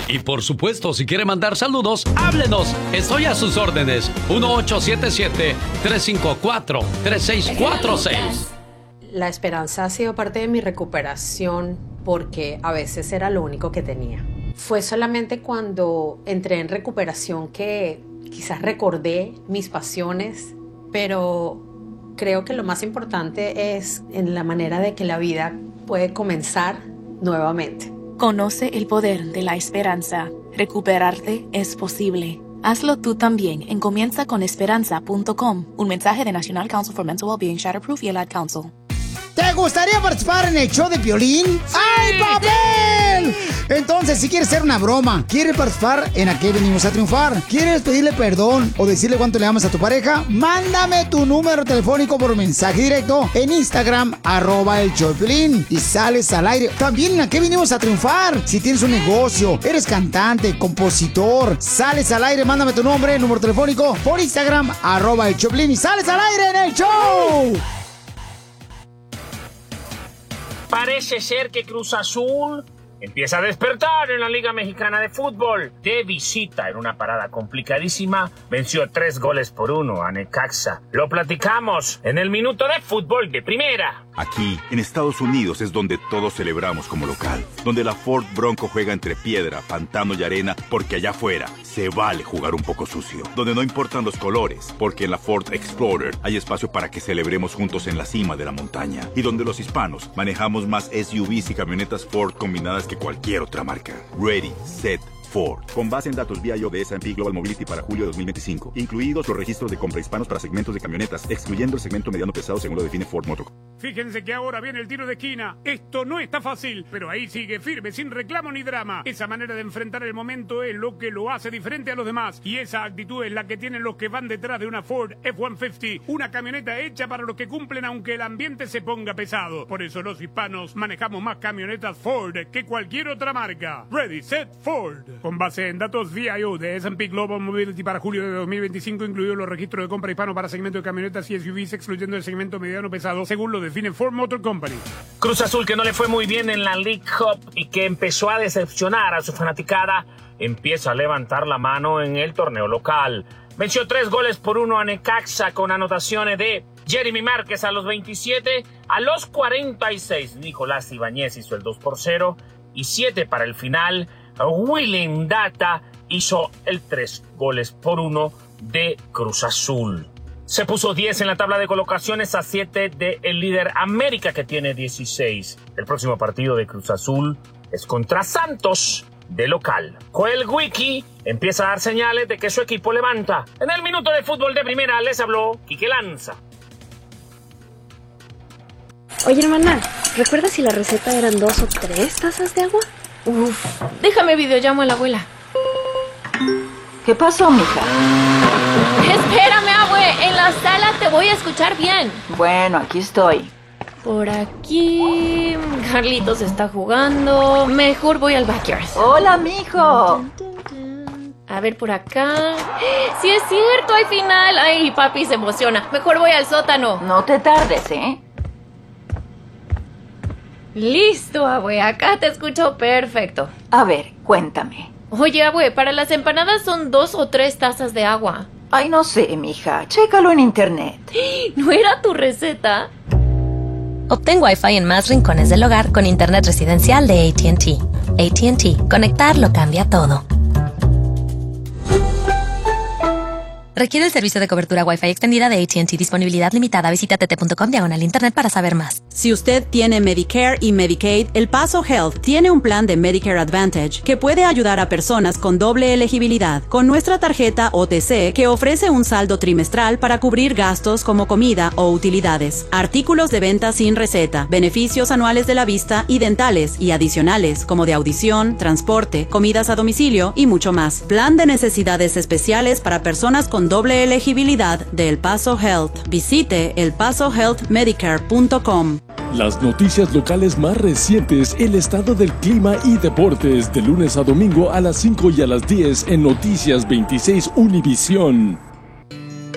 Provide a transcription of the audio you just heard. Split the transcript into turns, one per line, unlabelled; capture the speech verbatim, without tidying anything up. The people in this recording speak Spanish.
Y por supuesto, si quiere mandar saludos, háblenos. Estoy a sus órdenes. uno ocho siete siete, tres cinco cuatro, tres seis cuatro seis.
La esperanza ha sido parte de mi recuperación porque a veces era lo único que tenía. Fue solamente cuando entré en recuperación que quizás recordé mis pasiones, pero creo que lo más importante es en la manera de que la vida puede comenzar nuevamente.
Conoce el poder de la esperanza. Recuperarte es posible. Hazlo tú también en comienza con esperanza punto com. Un mensaje de National Council for Mental Wellbeing, Shatterproof y el Ad Council.
¿Te gustaría participar en el show de Piolín? ¡Sí! ¡Ay, papel! Entonces, si quieres hacer una broma, quieres participar en ¿A qué venimos a triunfar? ¿Quieres pedirle perdón o decirle cuánto le amas a tu pareja? Mándame tu número telefónico por mensaje directo en Instagram, arroba el show de Piolín, y sales al aire. También en ¿A qué venimos a triunfar? Si tienes un negocio, eres cantante, compositor, sales al aire, mándame tu nombre, número telefónico por Instagram, arroba el show de Piolín, y sales al aire en el show.
Parece ser que Cruz Azul empieza a despertar en la Liga Mexicana de Fútbol. De visita en una parada complicadísima, venció tres goles por uno a Necaxa. Lo platicamos en el Minuto de Fútbol de Primera.
Aquí, en Estados Unidos, es donde todos celebramos como local. Donde la Ford Bronco juega entre piedra, pantano y arena, porque allá afuera se vale jugar un poco sucio. Donde no importan los colores, porque en la Ford Explorer hay espacio para que celebremos juntos en la cima de la montaña. Y donde los hispanos manejamos más S U Vs y camionetas Ford combinadas que cualquier otra marca. Ready, set, Ford. Con base en datos V I O de S and P Global Mobility para julio de dos mil veinticinco. Incluidos los registros de compra hispanos para segmentos de camionetas, excluyendo el segmento mediano pesado según lo define Ford Motor.
Fíjense que ahora viene el tiro de esquina. Esto no está fácil, pero ahí sigue firme, sin reclamo ni drama. Esa manera de enfrentar el momento es lo que lo hace diferente a los demás. Y esa actitud es la que tienen los que van detrás de una Ford F ciento cincuenta. Una camioneta hecha para los que cumplen aunque el ambiente se ponga pesado. Por eso los hispanos manejamos más camionetas Ford que cualquier otra marca. Ready, set, Ford. Con base en datos V I O de S and P Global Mobility para julio de dos mil veinticinco, incluidos los registros de compra hispano para segmento de camionetas y S U Vs, excluyendo el segmento mediano pesado, según lo define Ford Motor Company.
Cruz Azul, que no le fue muy bien en la League Cup y que empezó a decepcionar a su fanaticada, empieza a levantar la mano en el torneo local. Venció tres goles por uno a Necaxa con anotaciones de Jeremy Márquez a los veintisiete, a los cuarenta y seis Nicolás Ibáñez hizo el dos por cero y siete para el final. William Data hizo el tres goles por uno de Cruz Azul. Se puso diez en la tabla de colocaciones a siete del líder América, que tiene dieciséis. El próximo partido de Cruz Azul es contra Santos de local. Joel Wiki empieza a dar señales de que su equipo levanta. En el Minuto de Fútbol de Primera les habló Quique Lanza.
Oye, hermana, ¿recuerdas si la receta eran dos o tres tazas de agua?
Uf, déjame videollamo a la abuela.
¿Qué pasó, mija?
Espérame, abue, en la sala te voy a escuchar bien.
Bueno, aquí estoy.
Por aquí... Carlitos está jugando. Mejor voy al backyard.
Hola, mijo.
A ver, por acá... ¡Sí es cierto, hay final! Ay, papi se emociona. Mejor voy al sótano.
No te tardes, ¿eh?
Listo, abue, acá te escucho perfecto.
A ver, cuéntame.
Oye, abue, para las empanadas son dos o tres tazas de agua.
Ay, no sé, mija, chécalo en internet.
¿No era tu receta?
Obtén Wi-Fi en más rincones del hogar con internet residencial de A T and T. A T and T, conectar lo cambia todo. Requiere el servicio de cobertura Wi-Fi extendida de A T and T. Disponibilidad limitada. Visita t t punto com diagonal internet para saber más.
Si usted tiene Medicare y Medicaid, El Paso Health tiene un plan de Medicare Advantage que puede ayudar a personas con doble elegibilidad con nuestra tarjeta O T C, que ofrece un saldo trimestral para cubrir gastos como comida o utilidades, artículos de venta sin receta, beneficios anuales de la vista y dentales y adicionales como de audición, transporte, comidas a domicilio y mucho más. Plan de necesidades especiales para personas con doble elegibilidad de El Paso Health. Visite el paso health medicare punto com.
Las noticias locales más recientes, el estado del clima y deportes, de lunes a domingo a las cinco y a las diez en Noticias veintiséis Univisión.